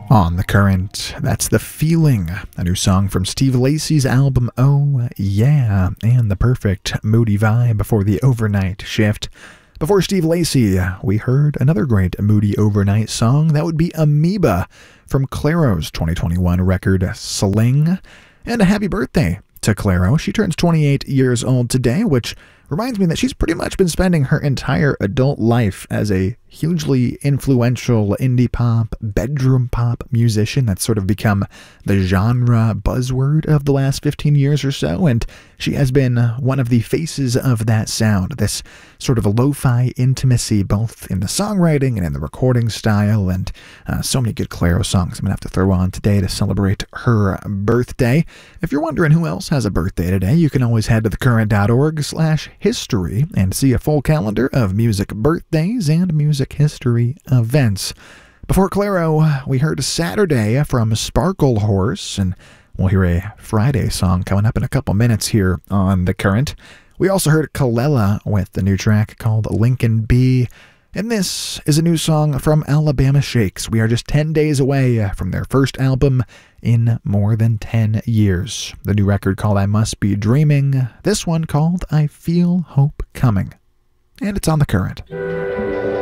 On the Current, that's The Feeling, a new song from Steve Lacy's album Oh Yeah, and the perfect moody vibe for the overnight shift. Before Steve Lacy, we heard another great moody overnight song. That would be Amoeba from Clairo's 2021 record Sling. And a happy birthday to Clairo. She turns 28 years old today, which reminds me that she's pretty much been spending her entire adult life as a hugely influential indie pop, bedroom pop musician that's sort of become the genre buzzword of the last 15 years or so, and she has been one of the faces of that sound, this sort of a lo-fi intimacy both in the songwriting and in the recording style, and so many good Clairo songs I'm going to have to throw on today to celebrate her birthday. If you're wondering who else has a birthday today, you can always head to thecurrent.org/history and see a full calendar of music birthdays and music history events. Before Clairo, we heard Saturday from Sparkle Horse, and we'll hear a Friday song coming up in a couple minutes here on The Current. We also heard Kalela with the new track called Lincoln B, and this is a new song from Alabama Shakes. We are just 10 days away from their first album in more than 10 years. The new record called I Must Be Dreaming, this one called I Feel Hope Coming. And it's on The Current.